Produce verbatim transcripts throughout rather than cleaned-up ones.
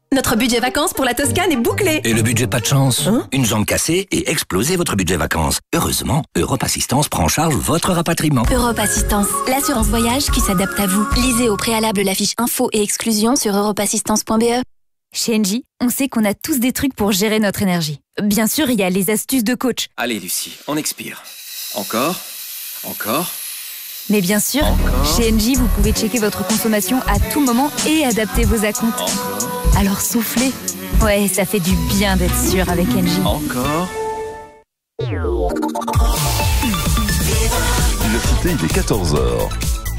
Notre budget vacances pour la Toscane est bouclé. Et le budget pas de chance hein? Une jambe cassée et explosez votre budget vacances. Heureusement, Europe Assistance prend en charge votre rapatriement. Europe Assistance, l'assurance voyage qui s'adapte à vous. Lisez au préalable la fiche info et exclusion sur europe assistance point b e. Chez Engie, on sait qu'on a tous des trucs pour gérer notre énergie. Bien sûr, il y a les astuces de coach. Allez Lucie, on expire. Encore, encore. Mais bien sûr, encore. Chez Engie, vous pouvez checker votre consommation à tout moment et adapter vos acomptes. Encore. Alors soufflez. Ouais, ça fait du bien d'être sûr avec Engie. Encore. Diversité, il est quatorze heures.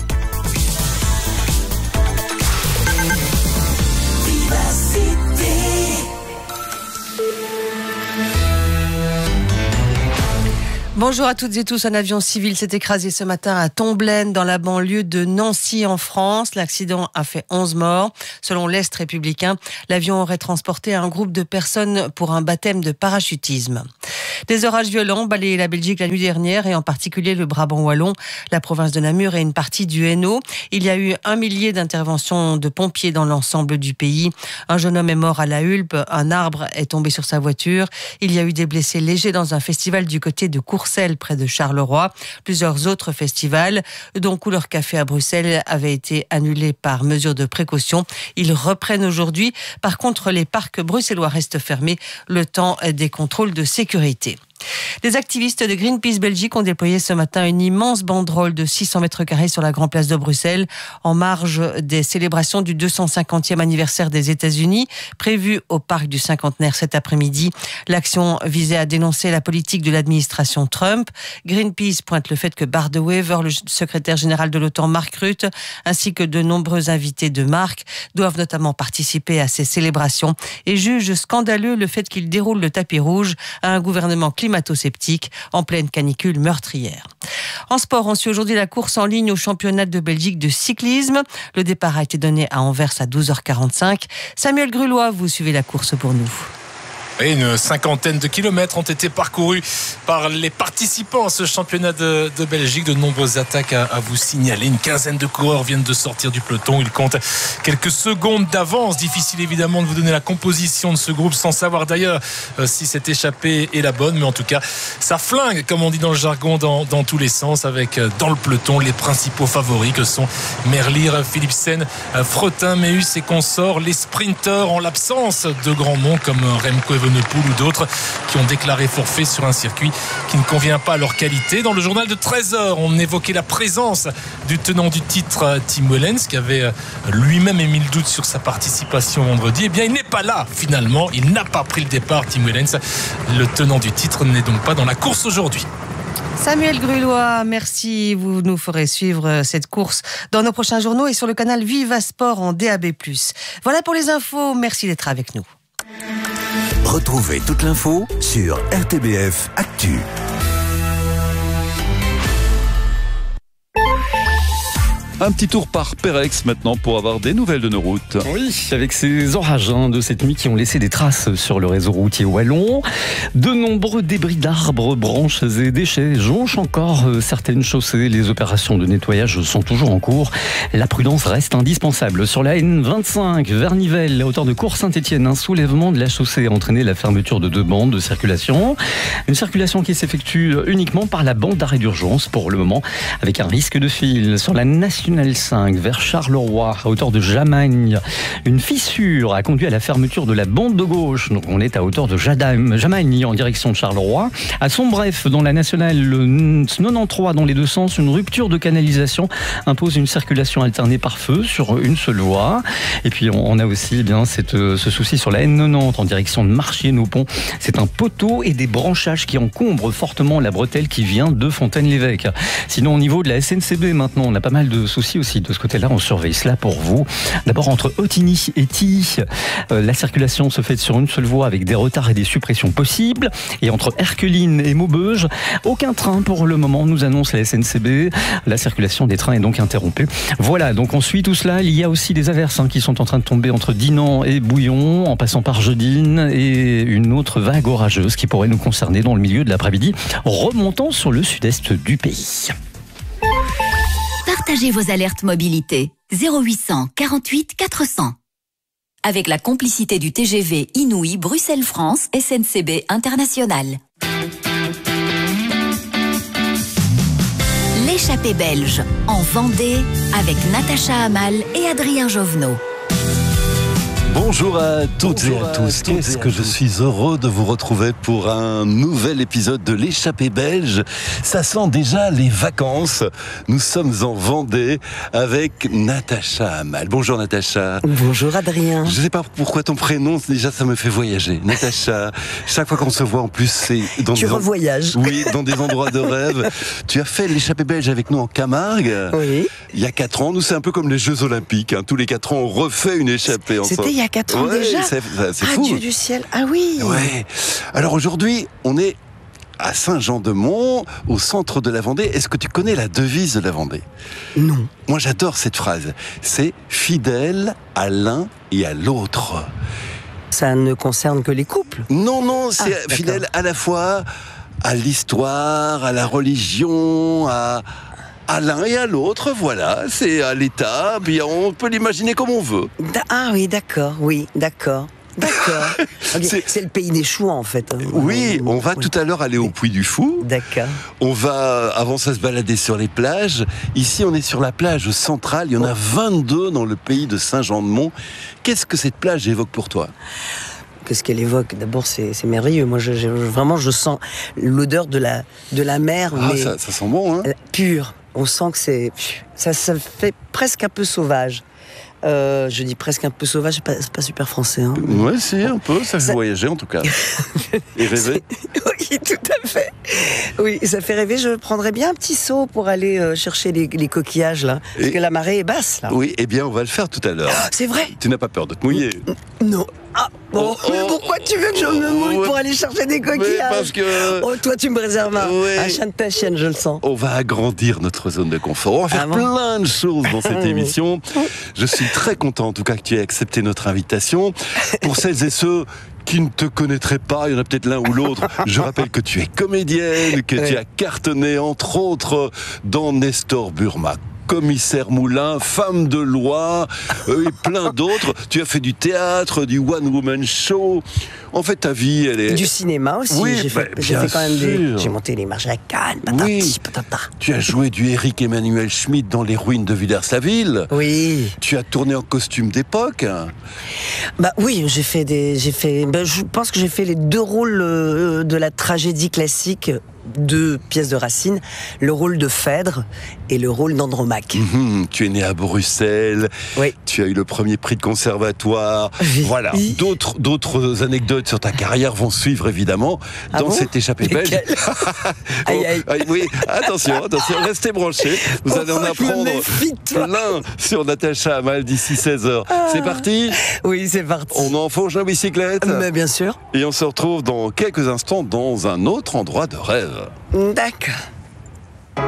Bonjour à toutes et tous. Un avion civil s'est écrasé ce matin à Tomblaine, dans la banlieue de Nancy, en France. L'accident a fait onze morts. Selon l'Est républicain, l'avion aurait transporté un groupe de personnes pour un baptême de parachutisme. Des orages violents balayaient la Belgique la nuit dernière, et en particulier le Brabant wallon, la province de Namur et une partie du Hainaut. Il y a eu un millier d'interventions de pompiers dans l'ensemble du pays. Un jeune homme est mort à La Hulpe. Un arbre est tombé sur sa voiture. Il y a eu des blessés légers dans un festival du côté de Courcelles, près de Charleroi. Plusieurs autres festivals, dont Couleur Café à Bruxelles, avaient été annulés par mesure de précaution. Ils reprennent aujourd'hui. Par contre, les parcs bruxellois restent fermés le temps des contrôles de sécurité. Des activistes de Greenpeace Belgique ont déployé ce matin une immense banderole de six cents mètres carrés sur la Grande Place de Bruxelles, en marge des célébrations du deux cent cinquantième anniversaire des États-Unis, prévu au Parc du Cinquantenaire cet après-midi. L'action visait à dénoncer la politique de l'administration Trump. Greenpeace pointe le fait que Bart de Wever, le secrétaire général de l'OTAN Mark Rutte, ainsi que de nombreux invités de marque, doivent notamment participer à ces célébrations, et juge scandaleux le fait qu'ils déroulent le tapis rouge à un gouvernement climatique climato-sceptique en pleine canicule meurtrière. En sport, on suit aujourd'hui la course en ligne au championnat de Belgique de cyclisme. Le départ a été donné à Anvers à douze heures quarante-cinq. Samuel Grulois, vous suivez la course pour nous. Et une cinquantaine de kilomètres ont été parcourus par les participants à ce championnat de, de Belgique. De nombreuses attaques à, à vous signaler. Une quinzaine de coureurs viennent de sortir du peloton. Ils comptent quelques secondes d'avance. Difficile évidemment de vous donner la composition de ce groupe sans savoir d'ailleurs euh, si cette échappée est la bonne. Mais en tout cas, ça flingue, comme on dit dans le jargon, dans, dans tous les sens, avec euh, dans le peloton les principaux favoris que sont Merlier, Philipsen, euh, Fretin, Meus et consorts. Les sprinteurs, en l'absence de grands noms comme euh, Remco Evenepoel ou d'autres qui ont déclaré forfait sur un circuit qui ne convient pas à leur qualité. Dans le journal de treize heures, on évoquait la présence du tenant du titre, Tim Wellens, qui avait lui-même émis le doute sur sa participation vendredi. Eh bien, il n'est pas là finalement. Il n'a pas pris le départ, Tim Wellens. Le tenant du titre n'est donc pas dans la course aujourd'hui. Samuel Grulois, merci. Vous nous ferez suivre cette course dans nos prochains journaux et sur le canal Viva Sport en D A B plus. Voilà pour les infos. Merci d'être avec nous. Retrouvez toute l'info sur R T B F Actu. Un petit tour par Pérex maintenant pour avoir des nouvelles de nos routes. Oui, avec ces orages hein, de cette nuit qui ont laissé des traces sur le réseau routier wallon. De nombreux débris d'arbres, branches et déchets jonchent encore certaines chaussées. Les opérations de nettoyage sont toujours en cours. La prudence reste indispensable. Sur la N vingt-cinq, vers Nivelles, à hauteur de Cours-Saint-Étienne, un soulèvement de la chaussée a entraîné la fermeture de deux bandes de circulation. Une circulation qui s'effectue uniquement par la bande d'arrêt d'urgence pour le moment, avec un risque de file. Sur la nationale cinq, vers Charleroi, à hauteur de Jamagne, une fissure a conduit à la fermeture de la bande de gauche. Donc on est à hauteur de Jadam, Jamagne en direction de Charleroi. À Sombref, dans la nationale quatre-vingt-treize, dans les deux sens, une rupture de canalisation impose une circulation alternée par feu sur une seule voie. Et puis on a aussi eh bien cette, ce souci sur la N quatre-vingt-dix en direction de Marchienne-au-Pont. C'est un poteau et des branchages qui encombrent fortement la bretelle qui vient de Fontaine-l'Évêque. Sinon, au niveau de la S N C B, maintenant, on a pas mal de soucis aussi de ce côté-là. On surveille cela pour vous. D'abord, entre Otigny et Tilly, euh, la circulation se fait sur une seule voie avec des retards et des suppressions possibles. Et entre Erqueline et Maubeuge, aucun train pour le moment, nous annonce la S N C B. La circulation des trains est donc interrompue. Voilà, donc on suit tout cela. Il y a aussi des averses hein, qui sont en train de tomber entre Dinan et Bouillon, en passant par Jeudine, et une autre vague orageuse qui pourrait nous concerner dans le milieu de l'après-midi, remontant sur le sud-est du pays. Partagez vos alertes mobilité. zéro huit cent quarante-huit quatre cents. avec la complicité du T G V Inouï Bruxelles-France S N C B International. L'échappée belge en Vendée avec Natacha Hamal et Adrien Jovenot. Bonjour à toutes Bonjour et à à tous. toutes Qu'est-ce et à que je tous. suis heureux de vous retrouver pour un nouvel épisode de l'échappée belge. Ça sent déjà les vacances. Nous sommes en Vendée avec Natacha Hamal. Bonjour Natacha. Bonjour Adrien. Je ne sais pas pourquoi ton prénom, déjà ça me fait voyager. Natacha, chaque fois qu'on se voit en plus, c'est dans Tu des en- revoyages. Oui, dans des endroits de rêve. Tu as fait l'échappée belge avec nous en Camargue. Oui. Il y a quatre ans. Nous, c'est un peu comme les Jeux Olympiques. hein. Tous les quatre ans, on refait une échappée ensemble. C'était il y a quatre ans Ouais, déjà. c'est, c'est Ah, fou. Dieu du ciel. Ah oui. Ouais. Alors aujourd'hui, on est à Saint-Jean-de-Mont, au centre de la Vendée. Est-ce que tu connais la devise de la Vendée? Non. Moi, j'adore cette phrase. C'est fidèle à l'un et à l'autre. Ça ne concerne que les couples. Non, non, c'est Ah, d'accord. fidèle à la fois à l'histoire, à la religion, à à l'un et à l'autre. Voilà, c'est à l'État. Bien, on peut l'imaginer comme on veut. Da- ah oui, d'accord. Oui, d'accord. D'accord. Ok, C'est- C'est le pays des chouans en fait. hein. Oui, on va Oui. tout à l'heure aller au Puy du Fou. D'accord. On va, avant ça, se balader sur les plages. Ici, on est sur la plage centrale. Il y en a vingt-deux dans le pays de Saint-Jean-de-Mont. Qu'est-ce que cette plage évoque pour toi? Qu'est-ce qu'elle évoque? D'abord, c'est c'est merveilleux. Moi, je, je- vraiment, je sens l'odeur de la de la mer, Ah, mais ça, ça sent bon, hein? euh, pure. On sent que c'est ça, ça fait presque un peu sauvage. Euh, je dis presque un peu sauvage, c'est pas, c'est pas super français. Hein. Ouais, si, un peu. Ça fait Ça- voyager, en tout cas. Et rêver. Oui, tout à fait. Oui, ça fait rêver. Je prendrais bien un petit seau pour aller euh, chercher les, les coquillages là, parce Et- que la marée est basse là. Oui, eh bien, on va le faire tout à l'heure. C'est vrai? Tu n'as pas peur de te mouiller? Non. Ah, bon, Oh, mais oh, pourquoi tu veux que je me mouille ouais. pour aller chercher des Mais coquillages? parce que... Oh, toi, tu me réserves un, Ouais. un chien de ta chienne, je le sens. On va agrandir notre zone de confort. On va faire Ah bon plein de choses dans cette Oui. émission. Je suis très content, en tout cas, que tu aies accepté notre invitation. Pour celles et ceux qui ne te connaîtraient pas, il y en a peut-être l'un ou l'autre, je rappelle que tu es comédienne, que Oui. tu as cartonné, entre autres, dans Nestor Burma. Commissaire Moulin, Femme de loi, euh, et plein d'autres. Tu as fait du théâtre, du one-woman show. En fait, ta vie, elle est... Du cinéma aussi. Oui, j'ai fait, bah, j'ai bien fait quand même des. sûr. J'ai monté les marches à Cannes, patati, Oui. patata. Tu as joué du Éric Emmanuel Schmitt dans Les ruines de Villers-la-Ville. Oui. Tu as tourné en costume d'époque. Bah oui, j'ai fait des. J'ai fait. Ben, je pense que j'ai fait les deux rôles euh, de la tragédie classique. Deux pièces de Racine, le rôle de Phèdre et le rôle d'Andromaque. Mhm, tu es né à Bruxelles. Oui. Tu as eu le premier prix de conservatoire. Oui. Voilà. Oui. D'autres, d'autres anecdotes sur ta carrière vont suivre évidemment Ah dans bon cette échappée belge. Lesquelles Aïe, aïe. Oh, oui, attention, attention, restez branchés. Vous allez en Oh, je me apprendre méfie de toi. plein sur Natacha Hamal d'ici seize heures. C'est parti. Oui, c'est parti. On enfonce la bicyclette. Mais bien sûr. Et on se retrouve dans quelques instants dans un autre endroit de rêve. D'accord.